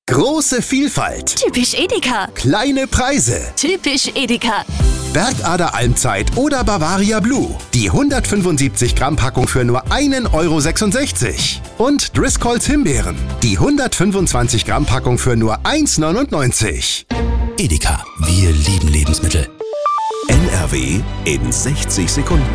Große Vielfalt, Typisch Edeka. kleine Preise. Typisch Edeka. Bergader Almzeit oder Bavaria Blue. Die 175 Gramm Packung für nur 1,66 €. Und Driscolls Himbeeren. Die 125 Gramm Packung für nur 1,99 €. Edeka, wir lieben Lebensmittel. NRW in 60 Sekunden.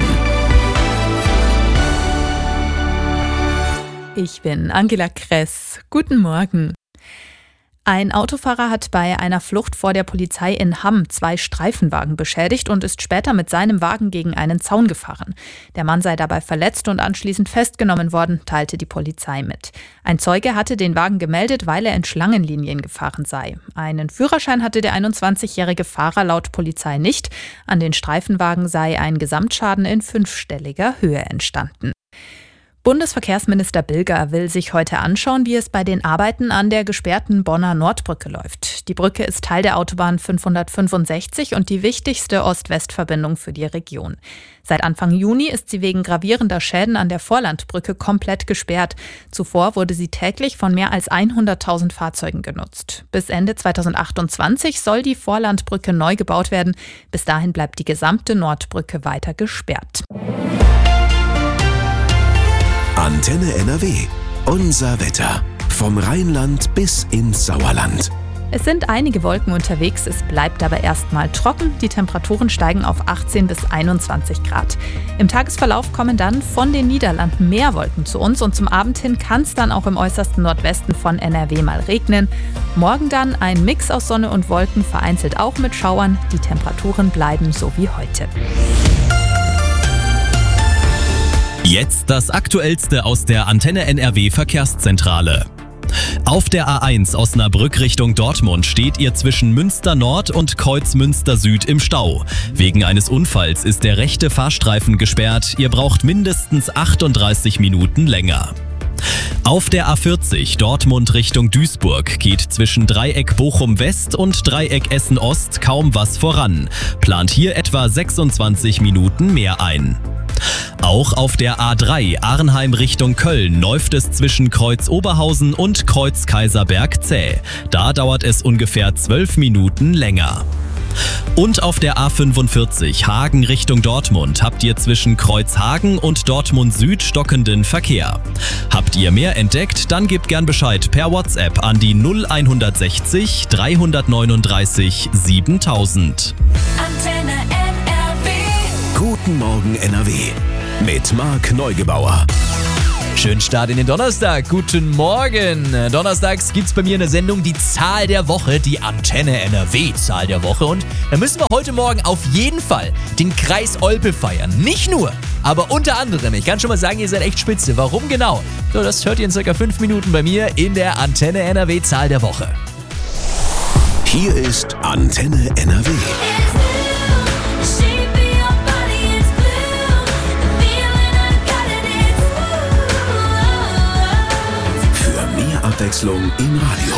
Ich bin Angela Kress. Guten Morgen. Ein Autofahrer hat bei einer Flucht vor der Polizei in Hamm 2 Streifenwagen beschädigt und ist später mit seinem Wagen gegen einen Zaun gefahren. Der Mann sei dabei verletzt und anschließend festgenommen worden, teilte die Polizei mit. Ein Zeuge hatte den Wagen gemeldet, weil er in Schlangenlinien gefahren sei. Einen Führerschein hatte der 21-jährige Fahrer laut Polizei nicht. An den Streifenwagen sei ein Gesamtschaden in 5-stelliger Höhe entstanden. Bundesverkehrsminister Bilger will sich heute anschauen, wie es bei den Arbeiten an der gesperrten Bonner Nordbrücke läuft. Die Brücke ist Teil der Autobahn 565 und die wichtigste Ost-West-Verbindung für die Region. Seit Anfang Juni ist sie wegen gravierender Schäden an der Vorlandbrücke komplett gesperrt. Zuvor wurde sie täglich von mehr als 100.000 Fahrzeugen genutzt. Bis Ende 2028 soll die Vorlandbrücke neu gebaut werden. Bis dahin bleibt die gesamte Nordbrücke weiter gesperrt. Antenne NRW. Unser Wetter. Vom Rheinland bis ins Sauerland. Es sind einige Wolken unterwegs, es bleibt aber erstmal trocken. Die Temperaturen steigen auf 18 bis 21 Grad. Im Tagesverlauf kommen dann von den Niederlanden mehr Wolken zu uns und zum Abend hin kann es dann auch im äußersten Nordwesten von NRW mal regnen. Morgen dann ein Mix aus Sonne und Wolken, vereinzelt auch mit Schauern. Die Temperaturen bleiben so wie heute. Jetzt das Aktuellste aus der Antenne NRW Verkehrszentrale. Auf der A1 Osnabrück Richtung Dortmund steht ihr zwischen Münster Nord und Kreuzmünster Süd im Stau. Wegen eines Unfalls ist der rechte Fahrstreifen gesperrt. Ihr braucht mindestens 38 Minuten länger. Auf der A40 Dortmund Richtung Duisburg geht zwischen Dreieck Bochum West und Dreieck Essen Ost kaum was voran. Plant hier etwa 26 Minuten mehr ein. Auch auf der A3 Arnheim Richtung Köln läuft es zwischen Kreuz Oberhausen und Kreuz Kaiserberg zäh. Da dauert es ungefähr 12 Minuten länger. Und auf der A45 Hagen Richtung Dortmund habt ihr zwischen Kreuzhagen und Dortmund Süd stockenden Verkehr. Habt ihr mehr entdeckt, dann gebt gern Bescheid per WhatsApp an die 0160 339 7000. Antenne NRW. Guten Morgen NRW. Mit Marc Neugebauer. Schönen Start in den Donnerstag. Guten Morgen. Donnerstags gibt's bei mir eine Sendung, die Zahl der Woche, die Antenne NRW Zahl der Woche. Und da müssen wir heute Morgen auf jeden Fall den Kreis Olpe feiern. Nicht nur, aber unter anderem. Ich kann schon mal sagen, ihr seid echt spitze. Warum genau? So, das hört ihr in circa 5 Minuten bei mir in der Antenne NRW Zahl der Woche. Hier ist Antenne NRW. Für mehr Abwechslung im Radio.